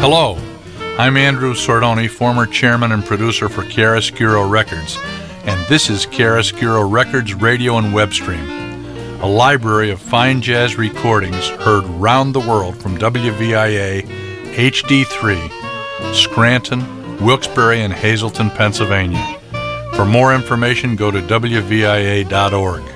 Hello, I'm Andrew Sordoni, former chairman and producer for Chiaroscuro Records, and this is Chiaroscuro Records Radio and Web Stream, a library of fine jazz recordings heard round the world from WVIA HD3, Scranton, Wilkes-Barre, and Hazleton, Pennsylvania. For more information, go to WVIA.org.